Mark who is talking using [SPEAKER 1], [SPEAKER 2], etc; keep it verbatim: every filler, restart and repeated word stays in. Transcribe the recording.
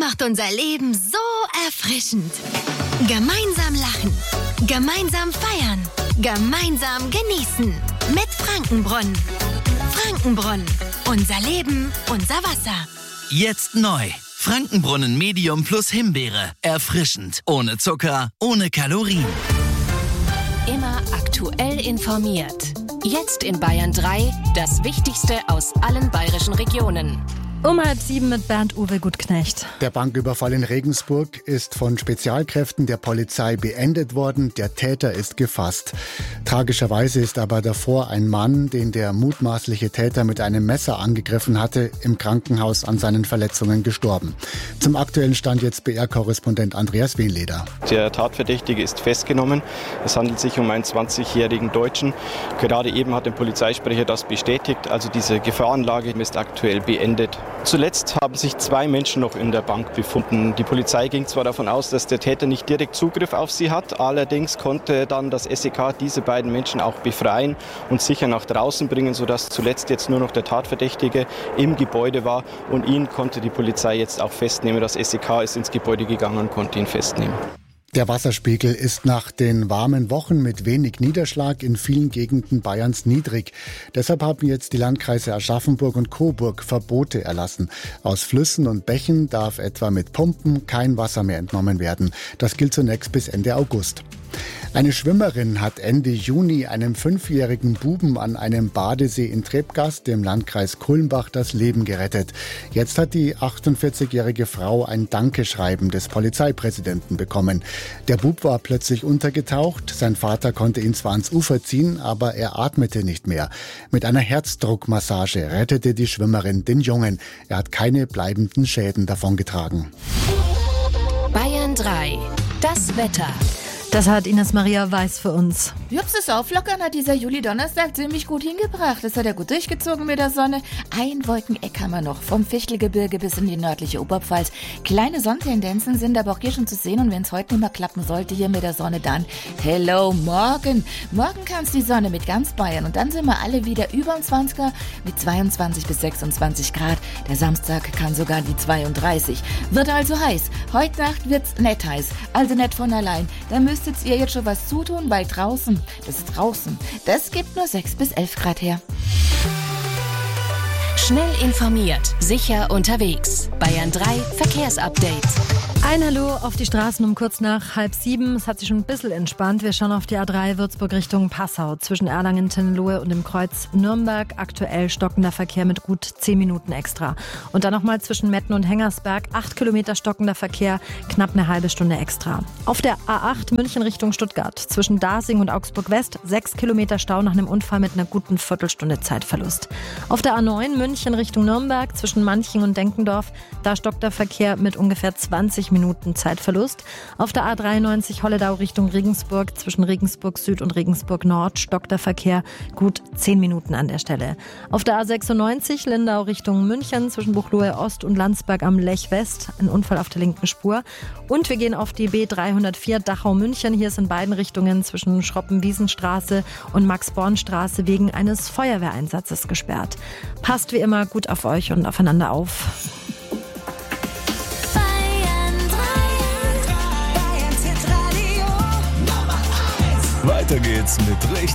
[SPEAKER 1] macht unser Leben so erfrischend. Gemeinsam lachen, gemeinsam feiern, gemeinsam genießen. Mit Frankenbrunnen. Frankenbrunnen. Unser Leben, unser Wasser.
[SPEAKER 2] Jetzt neu. Frankenbrunnen Medium plus Himbeere. Erfrischend. Ohne Zucker, ohne Kalorien.
[SPEAKER 3] Immer aktuell informiert. Jetzt in Bayern drei das Wichtigste aus allen bayerischen Regionen.
[SPEAKER 4] Um halb sieben mit Bernd-Uwe Gutknecht.
[SPEAKER 5] Der Banküberfall in Regensburg ist von Spezialkräften der Polizei beendet worden. Der Täter ist gefasst. Tragischerweise ist aber davor ein Mann, den der mutmaßliche Täter mit einem Messer angegriffen hatte, im Krankenhaus an seinen Verletzungen gestorben. Zum aktuellen Stand jetzt B R-Korrespondent Andreas Wehnleder.
[SPEAKER 6] Der Tatverdächtige ist festgenommen. Es handelt sich um einen zwanzigjährigen Deutschen. Gerade eben hat der Polizeisprecher das bestätigt. Also diese Gefahrenlage ist aktuell beendet. Zuletzt haben sich zwei Menschen noch in der Bank befunden. Die Polizei ging zwar davon aus, dass der Täter nicht direkt Zugriff auf sie hat, allerdings konnte dann das S E K diese beiden Menschen auch befreien und sicher nach draußen bringen, sodass zuletzt jetzt nur noch der Tatverdächtige im Gebäude war und ihn konnte die Polizei jetzt auch festnehmen. Das S E K ist ins Gebäude gegangen und konnte ihn festnehmen.
[SPEAKER 5] Der Wasserspiegel ist nach den warmen Wochen mit wenig Niederschlag in vielen Gegenden Bayerns niedrig. Deshalb haben jetzt die Landkreise Aschaffenburg und Coburg Verbote erlassen. Aus Flüssen und Bächen darf etwa mit Pumpen kein Wasser mehr entnommen werden. Das gilt zunächst bis Ende August. Eine Schwimmerin hat Ende Juni einem fünfjährigen Buben an einem Badesee in Trebgast, dem Landkreis Kulmbach, das Leben gerettet. Jetzt hat die achtundvierzigjährige Frau ein Dankeschreiben des Polizeipräsidenten bekommen. Der Bub war plötzlich untergetaucht. Sein Vater konnte ihn zwar ans Ufer ziehen, aber er atmete nicht mehr. Mit einer Herzdruckmassage rettete die Schwimmerin den Jungen. Er hat keine bleibenden Schäden davongetragen.
[SPEAKER 3] Bayern drei. Das Wetter.
[SPEAKER 4] Das hat Ines Maria Weiß für uns.
[SPEAKER 7] Jups, das Auflockern hat dieser Juli-Donnerstag ziemlich gut hingebracht. Das hat er gut durchgezogen mit der Sonne. Ein Wolkeneck haben wir noch, vom Fichtelgebirge bis in die nördliche Oberpfalz. Kleine Sonnentendenzen sind aber auch hier schon zu sehen. Und wenn es heute nicht mehr klappen sollte hier mit der Sonne, dann hello, morgen. Morgen kann es die Sonne mit ganz Bayern. Und dann sind wir alle wieder über dem zwanziger mit zweiundzwanzig bis sechsundzwanzig Grad. Der Samstag kann sogar die zweiunddreißig. Wird also heiß. Heute Nacht wird's nicht heiß. Also nicht von allein. Da müsst Müsstet ihr jetzt schon was zutun, weil draußen, das ist draußen, das gibt nur sechs bis elf Grad her.
[SPEAKER 3] Schnell informiert, sicher unterwegs. Bayern drei Verkehrsupdate.
[SPEAKER 4] Ein Hallo auf die Straßen um kurz nach halb sieben. Es hat sich schon ein bisschen entspannt. Wir schauen auf die A drei Würzburg Richtung Passau. Zwischen Erlangen, Tennelohe und dem Kreuz Nürnberg. Aktuell stockender Verkehr mit gut zehn Minuten extra. Und dann nochmal zwischen Metten und Hengersberg. acht Kilometer stockender Verkehr, knapp eine halbe Stunde extra. Auf der A acht München Richtung Stuttgart. Zwischen Dasing und Augsburg West. sechs Kilometer Stau nach einem Unfall mit einer guten Viertelstunde Zeitverlust. Auf der A neun München Richtung Nürnberg. Zwischen Manching und Denkendorf. Da stockt der Verkehr mit ungefähr zwanzig Minuten Zeitverlust. Auf der A dreiundneunzig Holledau Richtung Regensburg, zwischen Regensburg Süd und Regensburg Nord stockt der Verkehr gut zehn Minuten an der Stelle. Auf der A sechsundneunzig Lindau Richtung München, zwischen Buchloe Ost und Landsberg am Lech West, ein Unfall auf der linken Spur. Und wir gehen auf die B dreihundertvier Dachau München. Hier ist in beiden Richtungen zwischen Schroppen-Wiesenstraße und Max-Born-Straße wegen eines Feuerwehreinsatzes gesperrt. Passt wie immer gut auf euch und aufeinander auf.
[SPEAKER 8] Weiter geht's mit richtig